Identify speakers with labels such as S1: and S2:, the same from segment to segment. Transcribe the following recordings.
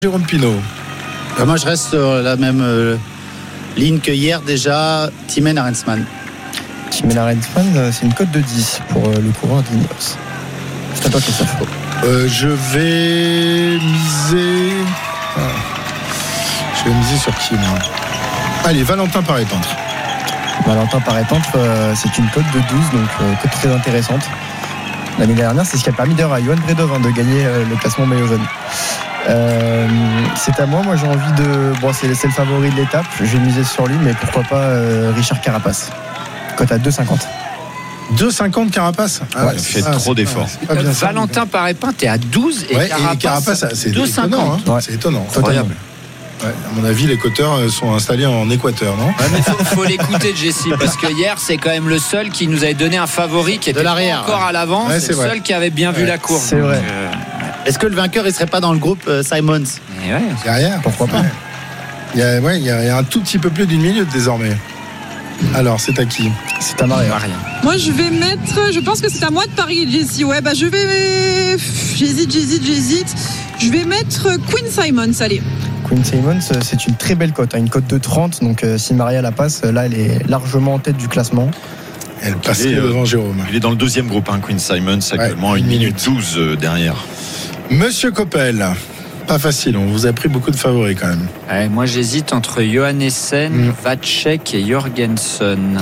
S1: Jérôme Pinault.
S2: Moi, je reste sur la même ligne que hier déjà. Timen Arensman.
S3: Timen Arensman, c'est une cote de 10 pour le coureur d'Ineos. C'est à toi, Christophe.
S1: Je vais miser. Je vais miser sur qui, moi ? Allez, Valentin Paré-Peintre.
S3: Valentin Paré-Peintre, c'est une cote de 12, donc cote très intéressante. L'année dernière, c'est ce qui a permis d'ailleurs à Johan Bredov de gagner le classement maillot jaune. C'est à moi j'ai envie de. Bon, c'est le favori de l'étape, je vais miser sur lui, mais pourquoi pas Richard Carapace. Cote à 2,50.
S1: 2,50 Carapace.
S4: Il fait trop d'efforts.
S5: Valentin Paré-Peintre est à 12 et Carapace
S1: c'est
S5: 2,50.
S1: étonnant, hein. C'est étonnant.
S5: Incroyable.
S1: Ouais, à mon avis, les coteurs sont installés en Équateur, non ?
S5: Ouais, mais faut l'écouter, Jesse, parce que hier, c'est quand même le seul qui nous avait donné un favori qui était encore à l'avant.
S1: Ouais,
S5: c'est le seul qui avait bien vu la courbe.
S3: C'est vrai.
S2: Est-ce que le vainqueur, il serait pas dans le groupe Simons ?
S1: Derrière,
S3: pourquoi pas ?
S1: Il y a un tout petit peu plus d'une minute désormais. Alors, c'est à qui ?
S3: C'est à Maria.
S6: Moi, je pense que c'est à moi de parier, Jesse. Ouais, je vais. J'hésite. Je vais mettre Queen Simons, allez.
S3: Queen Simons, c'est une très belle cote, une cote de 30. Donc, si Maria la passe, là, elle est largement en tête du classement.
S1: Elle passe devant Jérôme.
S4: Il est dans le deuxième groupe, Queen Simons, actuellement 1 minute 12 derrière.
S1: Monsieur Coppel, pas facile, on vous a pris beaucoup de favoris quand même.
S5: Ouais, moi j'hésite entre Johannessen, Vacek et Jorgensen.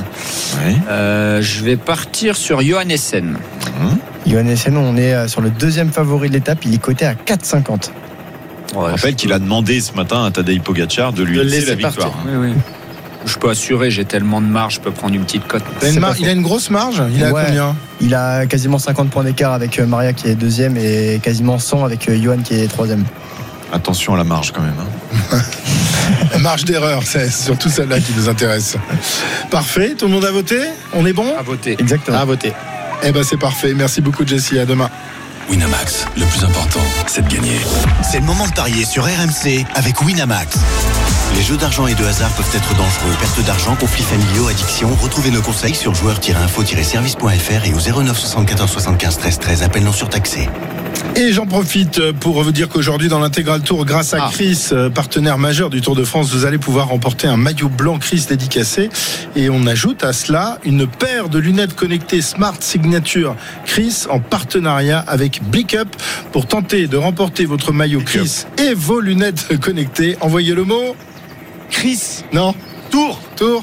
S5: Je vais partir sur Johannessen.
S3: Johannessen, on est sur le deuxième favori de l'étape, il est coté à 4,50.
S4: Je rappelle qu'il a demandé ce matin à Tadej Pogacar de lui laisser la victoire.
S5: Oui. Je peux assurer, j'ai tellement de marge, je peux prendre une petite cote.
S1: Il a une grosse marge. Il a combien ?
S3: Il a quasiment 50 points d'écart avec Maria qui est deuxième et quasiment 100 avec Johan qui est troisième.
S4: Attention à la marge quand même.
S1: La marge d'erreur, c'est surtout celle-là qui nous intéresse. Parfait, tout le monde a voté ? On est bon ?
S5: À voter.
S3: Exactement.
S2: À voter.
S1: Eh ben c'est parfait. Merci beaucoup Jesse. À demain.
S7: Winamax, le plus important, c'est de gagner. C'est le moment de parier sur RMC avec Winamax. Les jeux d'argent et de hasard peuvent être dangereux. Perte d'argent, conflits familiaux, addiction. Retrouvez nos conseils sur joueurs-info-service.fr et au 09 74 75 13 13. Appel non surtaxé.
S1: Et j'en profite pour vous dire qu'aujourd'hui dans l'intégral Tour, grâce à Chris, partenaire majeur du Tour de France, vous allez pouvoir remporter un maillot blanc Chris dédicacé. Et on ajoute à cela une paire de lunettes connectées Smart Signature Chris en partenariat avec Blickup pour tenter de remporter votre maillot Chris et vos lunettes connectées. Envoyez le mot
S4: Chris.
S1: Non.
S4: Tour.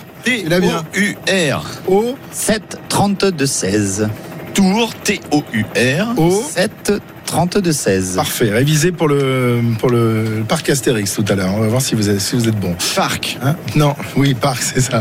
S1: T-O-U-R.
S2: Au 7 32 16.
S4: Tour. T-O-U-R.
S1: Au
S2: 7 32 16.
S1: Parfait, révisé pour le parc Astérix tout à l'heure. On va voir si vous êtes bon.
S4: Parc.
S1: Non, oui, parc, c'est ça.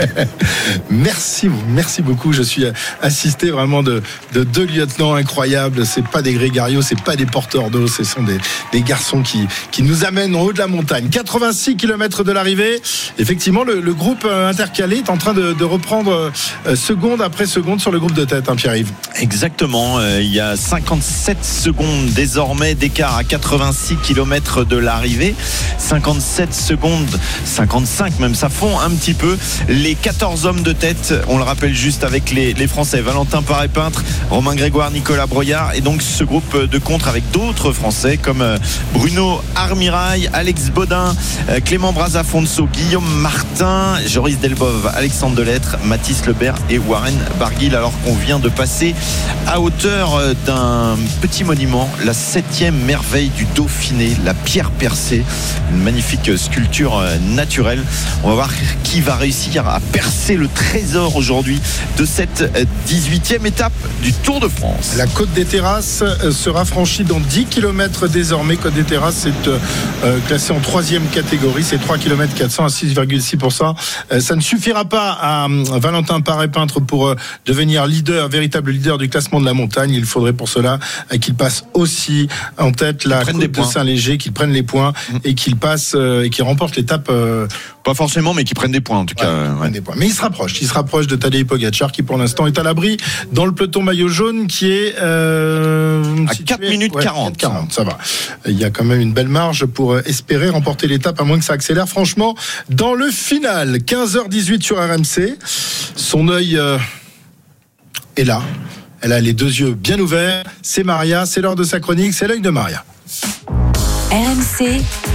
S1: Merci beaucoup. Je suis assisté vraiment de deux lieutenants incroyables. C'est pas des grégarios, c'est pas des porteurs d'eau, ce sont des garçons qui nous amènent en haut de la montagne. 86 km de l'arrivée. Effectivement, le groupe intercalé est en train de reprendre seconde après seconde sur le groupe de tête, Pierre-Yves.
S4: Exactement. Il y a 57 secondes désormais d'écart à 86 km de l'arrivée. 57 secondes, 55 même, ça fond un petit peu. Les 14 hommes de tête, on le rappelle juste avec les Français, Valentin Paré-Peintre, Romain Grégoire, Nicolas Broyard, et donc ce groupe de contre avec d'autres Français comme Bruno Armirail, Alex Baudin, Clément Brazafonso, Guillaume Martin, Joris Delbove, Alexandre Delettre, Mathis Lebert et Warren Barguil, alors qu'on vient de passer à hauteur d'un petit monument, la 7e merveille du Dauphiné, la pierre percée, une magnifique sculpture naturelle. On va voir qui va réussir à percer le trésor aujourd'hui de cette 18e étape du Tour de France.
S1: La Côte des Terrasses sera franchie dans 10 km désormais. Côte des Terrasses est classée en 3e catégorie, c'est 3 km 400 à 6,6%. Ça ne suffira pas à Valentin Paré-Peintre pour devenir véritable leader du classement de la montagne. Il faudrait pour cela qu'il passe aussi en tête la Côte de Saint-Léger, qu'il prenne les points et qu'il passe et qu'il remporte l'étape.
S4: Pas forcément, mais qu'ils prennent des points en tout cas.
S1: Des points. Mais il se rapproche de Tadej Pogacar qui pour l'instant est à l'abri dans le peloton maillot jaune qui est
S4: à 4 minutes 40.
S1: 40. Ça va. Il y a quand même une belle marge pour espérer remporter l'étape, à moins que ça accélère. Franchement, dans le final, 15h18 sur RMC, son œil est là. Elle a les deux yeux bien ouverts. C'est Maria, c'est l'heure de sa chronique, c'est l'œil de Maria.
S8: RMC